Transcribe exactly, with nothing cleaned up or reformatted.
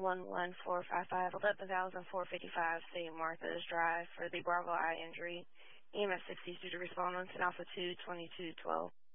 one one four five five, eleven thousand four fifty-five Saint Martha's Drive for the Bravo eye injury. E M S sixty is due to respond on ten Alpha two twenty-two twelve.